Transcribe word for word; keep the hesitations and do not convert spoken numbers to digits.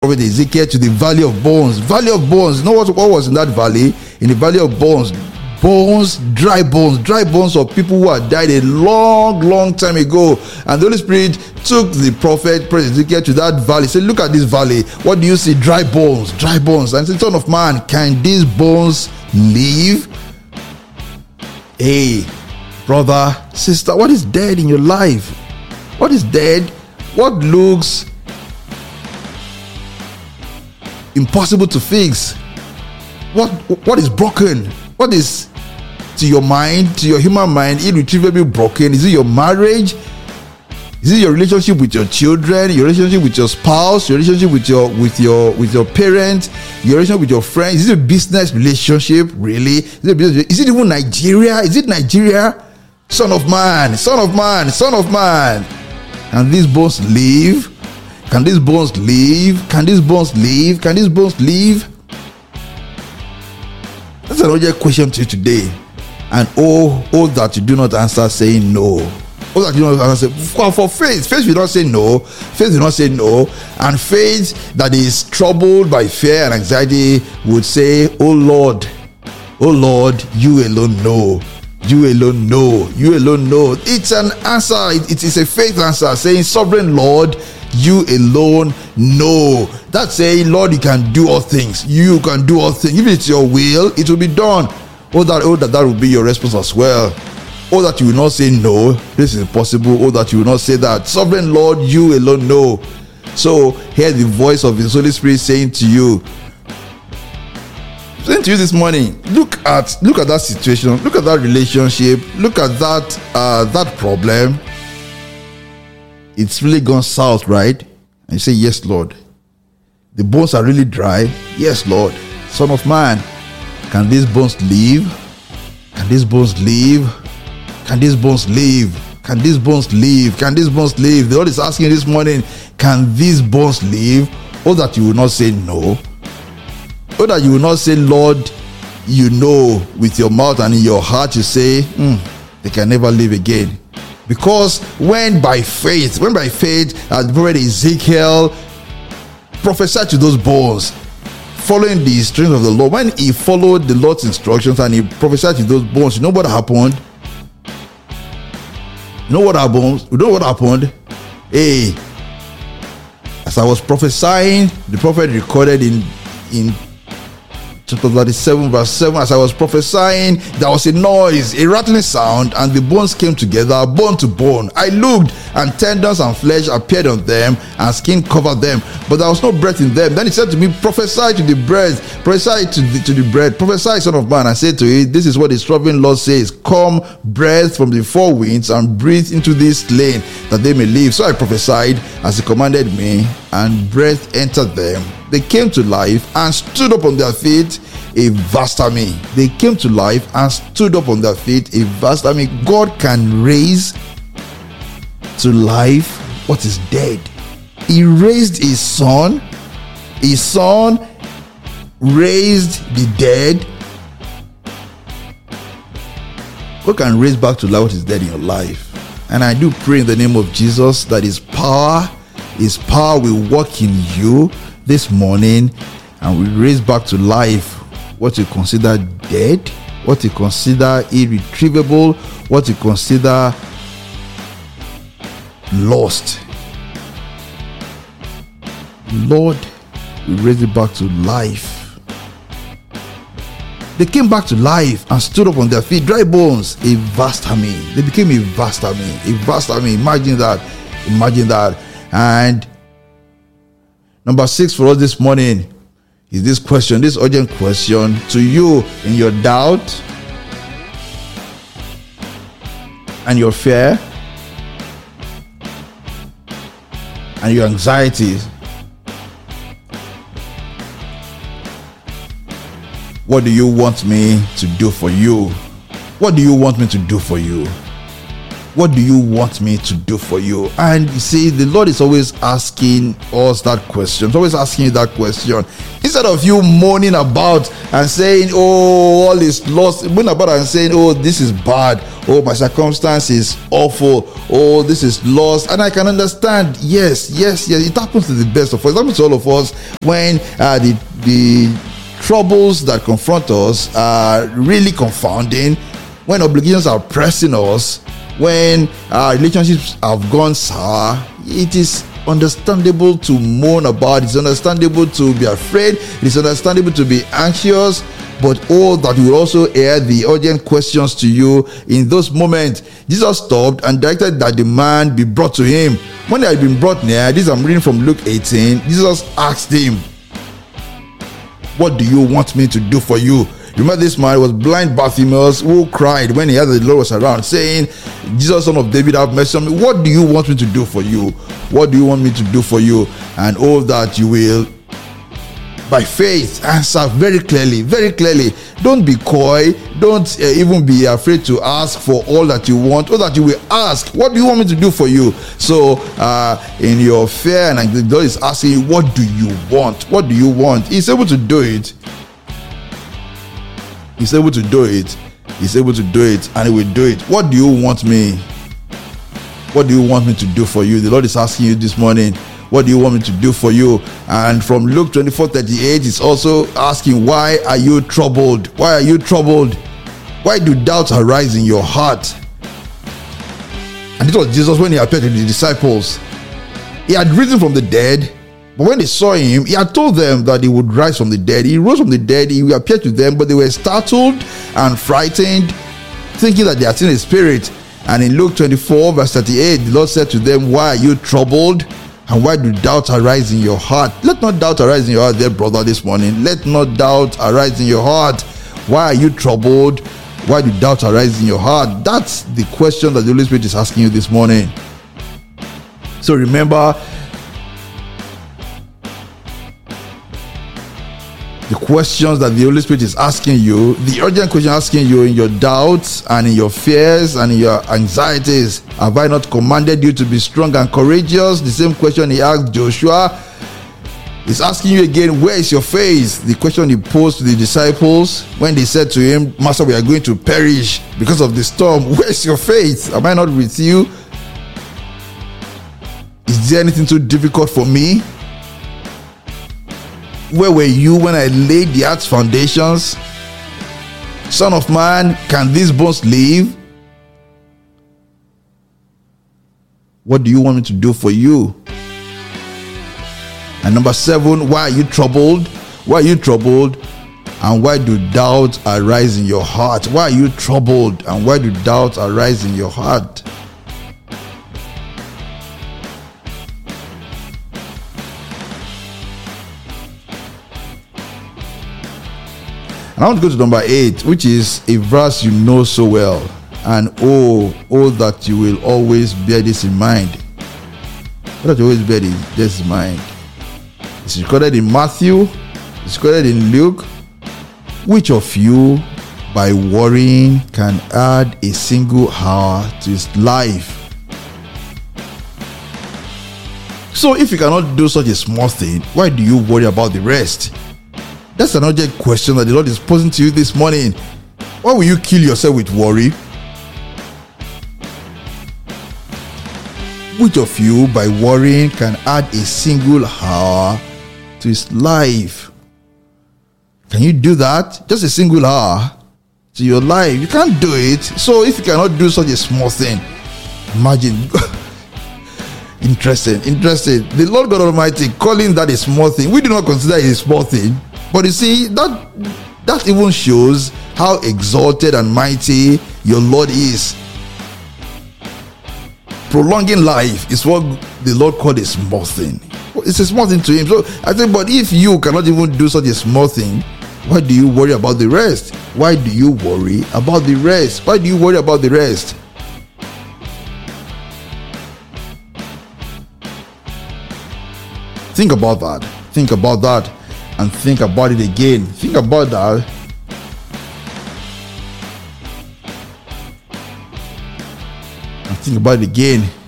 prophet Ezekiel to the valley of bones. Valley of bones. You know what, what was in that valley? In the valley of bones. Bones, dry bones, dry bones of people who had died a long, long time ago. And the Holy Spirit took the prophet, prophet Ezekiel, to that valley. He said, look at this valley. What do you see? Dry bones, dry bones. And he said, son of man, can these bones live? Hey, brother, sister, what is dead in your life? What is dead? What looks impossible to fix? What what is broken? What is, to your mind, to your human mind, irretrievably broken? Is it your marriage? Is it your relationship with your children? Your relationship with your spouse? Your relationship with your with your with your parents? Your relationship with your friends? Is it a business relationship? Really? Is it, a business, is it even Nigeria? Is it Nigeria? Son of man, son of man, son of man. Can these bones live? Can these bones live? Can these bones live? Can these bones live? That's another question to you today. And oh, oh, that you do not answer saying no. Oh, that you do not answer. For, for faith, faith will not say no. Faith will not say no. And faith that is troubled by fear and anxiety would say, oh Lord, oh Lord, you alone know. You alone know. You alone know. It's an answer. It, it is a faith answer saying, sovereign Lord, you alone know. That's saying, Lord, you can do all things. You can do all things. If it's your will, it will be done. Oh, that, oh, that, that will be your response as well. Oh, that you will not say no, this is impossible. Oh, that you will not say that. Sovereign Lord, you alone know. So, hear the voice of His Holy Spirit saying to you, saying to you this morning, look at look at that situation, look at that relationship, look at that uh, that problem. It's really gone south, right? And you say, yes, Lord. The bones are really dry. Yes, Lord. Son of man, can these bones live? Can these bones live? Can these bones live? Can these bones live? Can these bones live? The Lord is asking this morning, can these bones live? Oh, that you will not say no. Oh, that you will not say, Lord, you know, with your mouth and in your heart you say, mm, they can never live again. Because when by faith, when by faith, as the prophet Ezekiel prophesied to those bones, following the instructions of the Lord, when he followed the Lord's instructions and he prophesied to those bones, you know what happened? You know what happened? You know what happened? Hey, as I was prophesying, the prophet recorded in in chapter thirty-seven, verse seven, as I was prophesying, there was a noise, a rattling sound, and the bones came together, bone to bone. I looked, and tendons and flesh appeared on them, and skin covered them, but there was no breath in them. Then he said to me, prophesy to the breath, prophesy to the, to the breath, prophesy, son of man. I said to it, this is what the sovereign Lord says, come, breath from the four winds, and breathe into this slain, that they may live. So I prophesied as he commanded me, and breath entered them. They came to life and stood up on their feet, a vast army. They came to life and stood up on their feet, a vast army. God can raise to life what is dead. He raised his son. His son raised the dead. God can raise back to life what is dead in your life. And I do pray in the name of Jesus that his power, his power will work in you this morning, and we raise back to life what you consider dead, what you consider irretrievable, what you consider lost. Lord, we raise it back to life. They came back to life and stood up on their feet, dry bones, a vast army. They became a vast army, a vast army. Imagine that, imagine that. And number six for us this morning is this question, this urgent question to you in your doubt and your fear and your anxieties. What do you want me to do for you? What do you want me to do for you? What do you want me to do for you? And you see, the Lord is always asking us that question. He's always asking you that question. Instead of you moaning about and saying, oh, all is lost, moaning about and saying, oh, this is bad. oh, my circumstance is awful, oh, this is lost. And I can understand, yes, yes, yes, it happens to the best of us. It happens to all of us when uh, the, the troubles that confront us are really confounding, when obligations are pressing us, when our relationships have gone sour. It is understandable to moan about, it's understandable to be afraid, it's understandable to be anxious, but oh, that will also air the urgent questions to you in those moments. Jesus stopped and directed that the man be brought to him. When they had been brought near, this I'm reading from Luke eighteen, Jesus asked him, what do you want me to do for you? Remember, this man was blind Bartimaeus who cried when he heard that the Lord was around, saying, Jesus, son of David, have mercy on me. What do you want me to do for you? What do you want me to do for you? And all that you will, by faith, answer very clearly, very clearly. Don't be coy. Don't uh, even be afraid to ask for all that you want, or that you will ask, what do you want me to do for you? So uh, in your fear, and the Lord is asking you, what do you want? What do you want? He's able to do it. He's able to do it. He's able to do it, and he will do it. What do you want me? What do you want me to do for you? The Lord is asking you this morning, what do you want me to do for you? And from Luke twenty-four thirty-eight, it's also asking, why are you troubled? Why are you troubled? Why do doubts arise in your heart? And it was Jesus when he appeared to the disciples. He had risen from the dead, but when they saw him, he had told them that he would rise from the dead. He rose from the dead, he appeared to them, but they were startled and frightened, thinking that they had seen a spirit. And in Luke twenty-four verse thirty-eight, the Lord said to them, why are you troubled? And why do doubts arise in your heart? Let not doubt arise in your heart, dear brother, this morning. Let not doubt arise in your heart. Why are you troubled? Why do doubts arise in your heart? That's the question that the Holy Spirit is asking you this morning. So remember, the questions that the Holy Spirit is asking you, the urgent question asking you in your doubts and in your fears and in your anxieties. Have I not commanded you to be strong and courageous? The same question he asked Joshua. He's asking you again, where is your faith? The question he posed to the disciples when they said to him, Master, we are going to perish because of the storm. Where is your faith? Am I not with you? Is there anything too difficult for me? Where were you when I laid the earth's foundations? Son of man, can these bones live? What do you want me to do for you? And number seven, why are you troubled? Why are you troubled? And why do doubts arise in your heart? Why are you troubled? And why do doubts arise in your heart? And I want to go to number eight, which is a verse you know so well. And oh, oh, that you will always bear this in mind. That you always bear this in mind. It's recorded in Matthew. It's recorded in Luke. Which of you, by worrying, can add a single hour to his life? So if you cannot do such a small thing, why do you worry about the rest? That's an urgent question that the Lord is posing to you this morning. Why will you kill yourself with worry? Which of you, by worrying, can add a single hour to his life? Can you do that? Just a single hour to your life? You can't do it. So if you cannot do such a small thing, imagine. Interesting, interesting. The Lord God Almighty calling that a small thing. We do not consider it a small thing. But you see, that that even shows how exalted and mighty your Lord is. Prolonging life is what the Lord called a small thing. It's a small thing to him. So I think, but if you cannot even do such a small thing, why do you worry about the rest? Why do you worry about the rest? Why do you worry about the rest? Think about that. Think about that. And think about it again. Think about that. And think about it again.